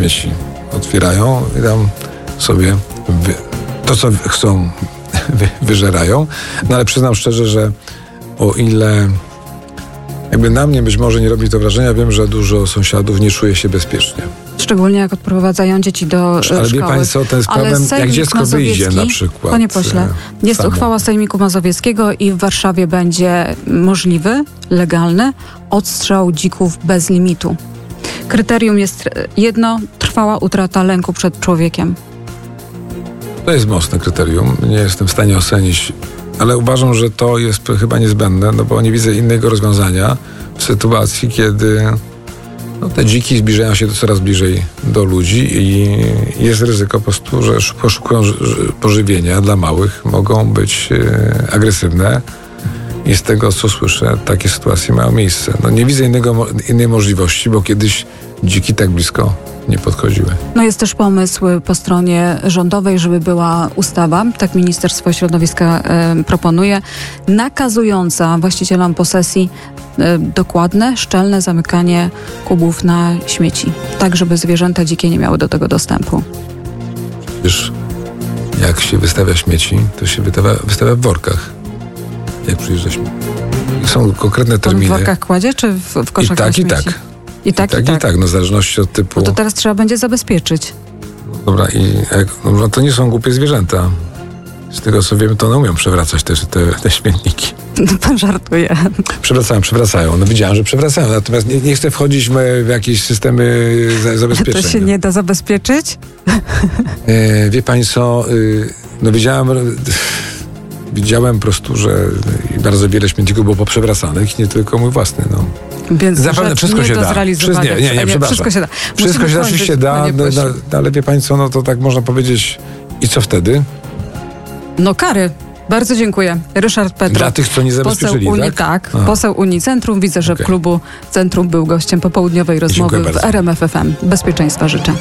śmieci. Otwierają i tam sobie to, co chcą, wyżerają. No ale przyznam szczerze, że o ile jakby na mnie być może nie robi to wrażenia, wiem, że dużo sąsiadów nie czuje się bezpiecznie. Szczególnie jak odprowadzają dzieci do szkoły. Ale wie Państwo, to jest problem, jak dziecko wyjdzie na przykład. Panie pośle, jest uchwała Sejmiku Mazowieckiego i w Warszawie będzie możliwy, legalny odstrzał dzików bez limitu. Kryterium jest jedno, trwała utrata lęku przed człowiekiem. To jest mocne kryterium, nie jestem w stanie ocenić, ale uważam, że to jest chyba niezbędne, no bo nie widzę innego rozwiązania w sytuacji, kiedy te dziki zbliżają się coraz bliżej do ludzi i jest ryzyko po prostu, że poszukują pożywienia dla małych, mogą być agresywne i z tego, co słyszę, takie sytuacje mają miejsce. No nie widzę innej możliwości, bo kiedyś dziki tak blisko nie podchodziły. No jest też pomysł po stronie rządowej, żeby była ustawa, tak Ministerstwo Środowiska proponuje, nakazująca właścicielom posesji dokładne, szczelne zamykanie kubów na śmieci, tak żeby zwierzęta dzikie nie miały do tego dostępu. Przecież jak się wystawia śmieci, to się wystawia w workach. Jak przyjeżdża śmieci. Są konkretne terminy. Pan w workach kładzie, czy w koszach na śmieci? I tak. No w zależności od typu. No to teraz trzeba będzie zabezpieczyć. Dobra, no to nie są głupie zwierzęta. Z tego co wiem, to one umią przewracać te śmietniki. No pan żartuje. Przewracają. No widziałem, że przewracają. Natomiast nie chcę wchodzić w jakieś systemy zabezpieczenia. To się nie da zabezpieczyć? Wie pani co, no widziałem po prostu, że bardzo wiele śmietników było poprzewracanych, nie tylko mój własny, no. Więc zapewne wszystko się da. Nie, przepraszam. Wszystko się da. Wszystko się oczywiście da, ale wie pani co, no to tak można powiedzieć. I co wtedy? No kary. Bardzo dziękuję. Ryszard Petro. Dla tych, co nie zabezpieczyli, poseł Unii, tak? Poseł Unii Centrum. Widzę, że w klubu Centrum był gościem popołudniowej rozmowy w RMF FM. Bezpieczeństwa życzę.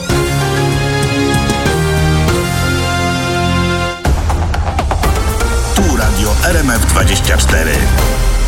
Tu Radio RMF 24.